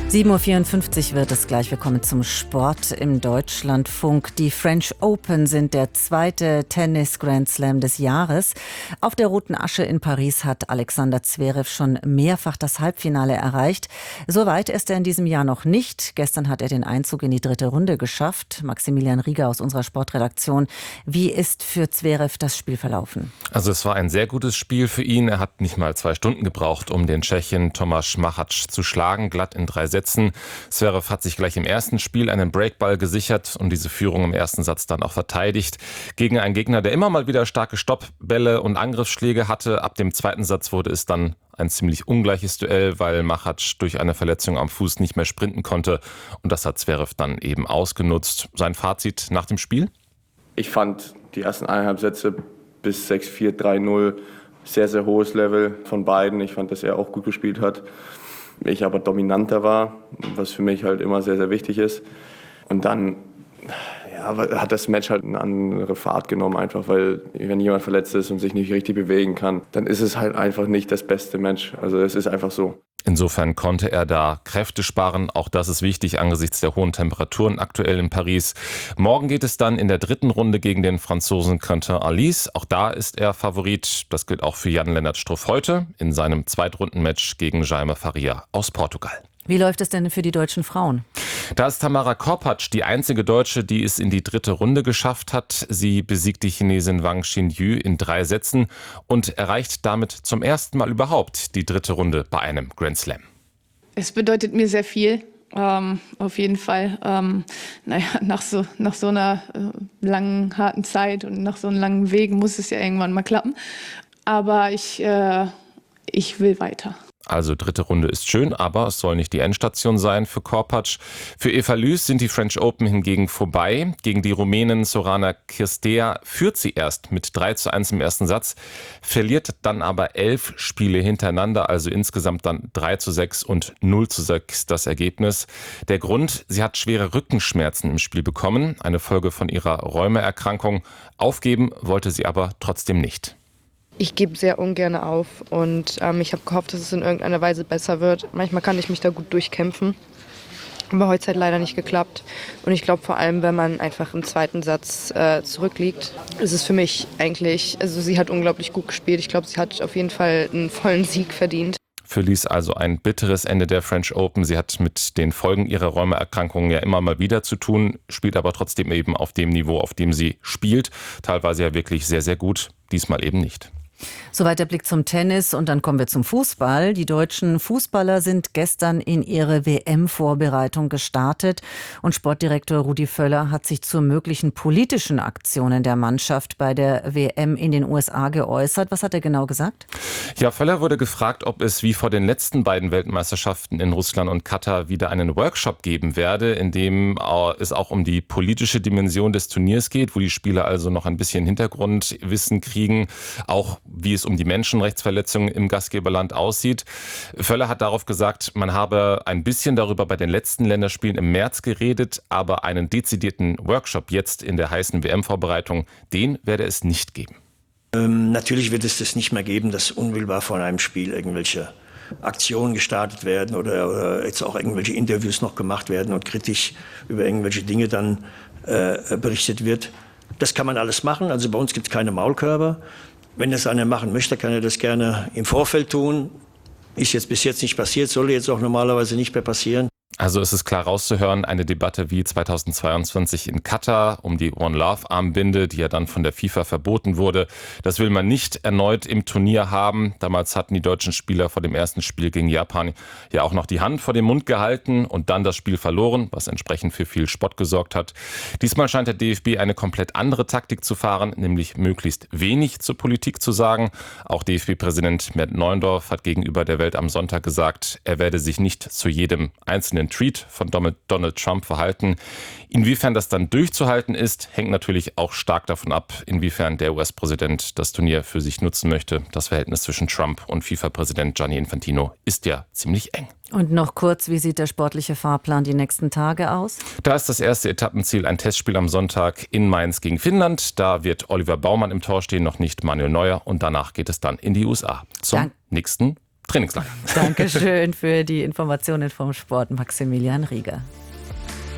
7:54 Uhr wird es gleich. Wir kommen zum Sport im Deutschlandfunk. Die French Open sind der zweite Tennis-Grand Slam des Jahres. Auf der Roten Asche in Paris hat Alexander Zverev schon mehrfach das Halbfinale erreicht. So weit ist er in diesem Jahr noch nicht. Gestern hat er den Einzug in die dritte Runde geschafft. Maximilian Rieger aus unserer Sportredaktion. Wie ist für Zverev das Spiel verlaufen? Also es war ein sehr gutes Spiel für ihn. Er hat nicht mal 2 Stunden gebraucht, um den Tschechen Tomáš Machač zu schlagen, glatt in 3 Sätzen. Zverev hat sich gleich im ersten Spiel einen Breakball gesichert und diese Führung im ersten Satz dann auch verteidigt. Gegen einen Gegner, der immer mal wieder starke Stoppbälle und Angriffsschläge hatte. Ab dem zweiten Satz wurde es dann ein ziemlich ungleiches Duell, weil Machač durch eine Verletzung am Fuß nicht mehr sprinten konnte. Und das hat Zverev dann eben ausgenutzt. Sein Fazit nach dem Spiel? Ich fand die ersten 1,5 Sätze bis 6-4, 3-0 sehr, sehr hohes Level von beiden. Ich fand, dass er auch gut gespielt hat. Ich aber dominanter war, was für mich halt immer sehr, sehr wichtig ist. Und dann hat das Match halt eine andere Fahrt genommen, einfach weil, wenn jemand verletzt ist und sich nicht richtig bewegen kann, dann ist es halt einfach nicht das beste Match. Also es ist einfach so. Insofern konnte er da Kräfte sparen. Auch das ist wichtig angesichts der hohen Temperaturen aktuell in Paris. Morgen geht es dann in der dritten Runde gegen den Franzosen Quentin Halys. Auch da ist er Favorit. Das gilt auch für Jan-Lennart Struff heute in seinem Zweitrundenmatch gegen Jaime Faria aus Portugal. Wie läuft es denn für die deutschen Frauen? Da ist Tamara Korpatsch die einzige Deutsche, die es in die dritte Runde geschafft hat. Sie besiegt die Chinesin Wang Xinyu in 3 Sätzen und erreicht damit zum ersten Mal überhaupt die dritte Runde bei einem Grand Slam. Es bedeutet mir sehr viel, auf jeden Fall. Nach so einer langen, harten Zeit und nach so einem langen Weg muss es ja irgendwann mal klappen. Aber ich will weiter. Also dritte Runde ist schön, aber es soll nicht die Endstation sein für Korpatsch. Für Eva Lüß sind die French Open hingegen vorbei. Gegen die Rumänin Sorana Cirstea führt sie erst mit 3:1 im ersten Satz, verliert dann aber 11 Spiele hintereinander, also insgesamt dann 3:6 und 0:6 das Ergebnis. Der Grund: Sie hat schwere Rückenschmerzen im Spiel bekommen, eine Folge von ihrer Rheumaerkrankung. Aufgeben wollte sie aber trotzdem nicht. Ich gebe sehr ungern auf und ich habe gehofft, dass es in irgendeiner Weise besser wird. Manchmal kann ich mich da gut durchkämpfen, aber heute hat leider nicht geklappt. Und ich glaube vor allem, wenn man einfach im zweiten Satz zurückliegt, ist es für mich eigentlich, also sie hat unglaublich gut gespielt. Ich glaube, sie hat auf jeden Fall einen vollen Sieg verdient. Für Lüß also ein bitteres Ende der French Open. Sie hat mit den Folgen ihrer Rheumaerkrankungen ja immer mal wieder zu tun, spielt aber trotzdem eben auf dem Niveau, auf dem sie spielt. Teilweise ja wirklich sehr, sehr gut, diesmal eben nicht. Soweit der Blick zum Tennis und dann kommen wir zum Fußball. Die deutschen Fußballer sind gestern in ihre WM-Vorbereitung gestartet und Sportdirektor Rudi Völler hat sich zu möglichen politischen Aktionen der Mannschaft bei der WM in den USA geäußert. Was hat er genau gesagt? Ja, Völler wurde gefragt, ob es wie vor den letzten beiden Weltmeisterschaften in Russland und Katar wieder einen Workshop geben werde, in dem es auch um die politische Dimension des Turniers geht, wo die Spieler also noch ein bisschen Hintergrundwissen kriegen, auch wie es um die Menschenrechtsverletzungen im Gastgeberland aussieht. Völler hat darauf gesagt, man habe ein bisschen darüber bei den letzten Länderspielen im März geredet, aber einen dezidierten Workshop jetzt in der heißen WM-Vorbereitung, den werde es nicht geben. Natürlich wird es das nicht mehr geben, dass unmittelbar vor einem Spiel irgendwelche Aktionen gestartet werden oder jetzt auch irgendwelche Interviews noch gemacht werden und kritisch über irgendwelche Dinge dann berichtet wird. Das kann man alles machen, also bei uns gibt es keine Maulkörper. Wenn das einer machen möchte, kann er das gerne im Vorfeld tun. Ist jetzt bis jetzt nicht passiert, soll jetzt auch normalerweise nicht mehr passieren. Also es ist klar rauszuhören, eine Debatte wie 2022 in Katar um die One Love Armbinde, die ja dann von der FIFA verboten wurde. Das will man nicht erneut im Turnier haben. Damals hatten die deutschen Spieler vor dem ersten Spiel gegen Japan ja auch noch die Hand vor den Mund gehalten und dann das Spiel verloren, was entsprechend für viel Spott gesorgt hat. Diesmal scheint der DFB eine komplett andere Taktik zu fahren, nämlich möglichst wenig zur Politik zu sagen. Auch DFB-Präsident Mert Neuendorf hat gegenüber der Welt am Sonntag gesagt, er werde sich nicht zu jedem einzelnen Tweet von Donald Trump verhalten. Inwiefern das dann durchzuhalten ist, hängt natürlich auch stark davon ab, inwiefern der US-Präsident das Turnier für sich nutzen möchte. Das Verhältnis zwischen Trump und FIFA-Präsident Gianni Infantino ist ja ziemlich eng. Und noch kurz, wie sieht der sportliche Fahrplan die nächsten Tage aus? Da ist das erste Etappenziel ein Testspiel am Sonntag in Mainz gegen Finnland. Da wird Oliver Baumann im Tor stehen, noch nicht Manuel Neuer. Und danach geht es dann in die USA zum nächsten Trainingslager. Dankeschön für die Informationen vom Sport, Maximilian Rieger.